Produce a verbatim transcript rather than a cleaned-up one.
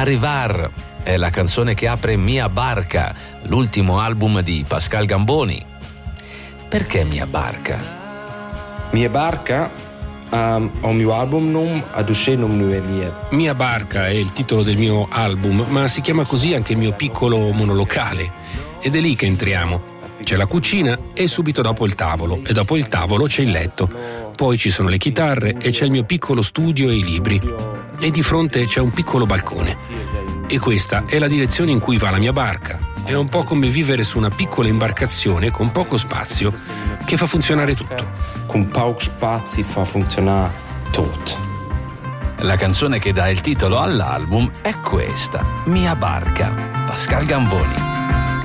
Arrivar è la canzone che apre Mia Barca, l'ultimo album di Pascal Gamboni. Perché Mia Barca? Mia Barca um, è un mio album nome ad uscire non Mia Barca è il titolo del mio album, ma si chiama così anche il mio piccolo monolocale. Ed è lì che entriamo. C'è la cucina e subito dopo il tavolo, e dopo il tavolo c'è il letto. Poi ci sono le chitarre e c'è il mio piccolo studio e i libri. E di fronte c'è un piccolo balcone. E questa è la direzione in cui va la mia barca. È un po' come vivere su una piccola imbarcazione con poco spazio che fa funzionare tutto. Con pochi spazi fa funzionare tutto. La canzone che dà il titolo all'album è questa, Mia Barca, Pascal Gamboni.